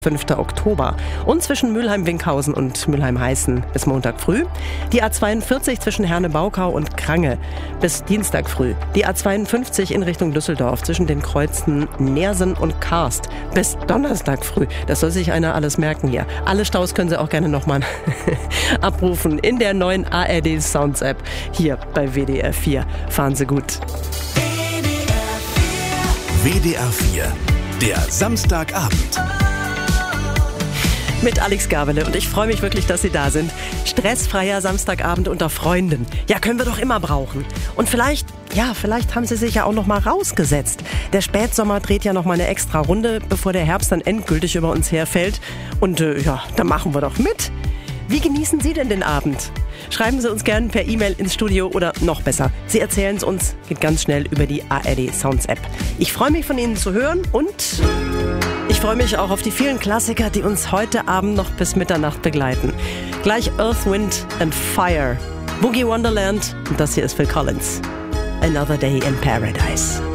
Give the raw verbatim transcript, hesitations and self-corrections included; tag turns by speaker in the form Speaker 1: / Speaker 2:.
Speaker 1: fünfter Oktober. Und zwischen Mülheim-Winkhausen und Mülheim-Heißen bis Montag früh. Die A zweiundvierzig zwischen Herne-Baukau und Krange bis Dienstag früh. Die A zweiundfünfzig in Richtung Düsseldorf zwischen den Kreuzen Neersen und Karst bis Donnerstag früh. Das soll sich einer alles merken hier. Alle Staus können Sie auch gerne nochmal abrufen in der neuen A R D Sounds App hier bei W D R vier. Fahren Sie gut.
Speaker 2: W D R vier, der Samstagabend.
Speaker 1: Mit Alex Gabele und ich freue mich wirklich, dass Sie da sind. Stressfreier Samstagabend unter Freunden. Ja, können wir doch immer brauchen. Und vielleicht, ja, vielleicht haben Sie sich ja auch noch mal rausgesetzt. Der Spätsommer dreht ja noch mal eine extra Runde, bevor der Herbst dann endgültig über uns herfällt. Und äh, ja, da machen wir doch mit. Wie genießen Sie denn den Abend? Schreiben Sie uns gerne per E-Mail ins Studio oder noch besser, Sie erzählen es uns, geht ganz schnell über die A R D Sounds App. Ich freue mich, von Ihnen zu hören und ich freue mich auch auf die vielen Klassiker, die uns heute Abend noch bis Mitternacht begleiten. Gleich Earth, Wind and Fire, Boogie Wonderland und das hier ist Phil Collins. Another Day in Paradise.